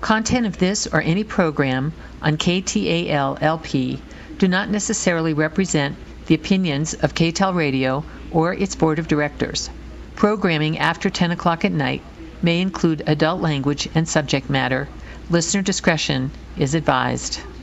Content of this or any program on KTAL-LP do not necessarily represent the opinions of KTAL Radio or its board of directors. Programming after 10 o'clock at night may include adult language and subject matter. Listener discretion is advised.